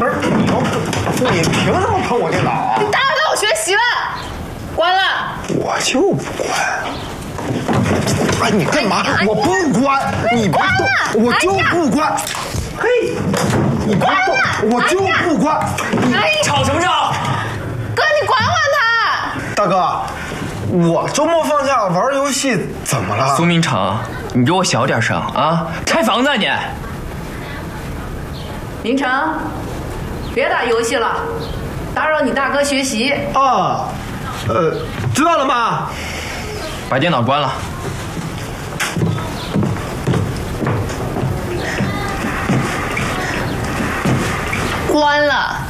是你凭什么碰我电脑啊？ 你打扰到我学习了，关了。 我就不关。哎，你干嘛？我不关，你别动，我就不关。嘿，你别动，我就不关。 吵什么吵？ 哥，你管管他。 大哥，我周末放假玩游戏怎么了？ 苏明成，你给我小点声啊！拆房子啊你！ 明成，别打游戏了，打扰你大哥学习。 啊，知道了妈。 把电脑关了。 关了。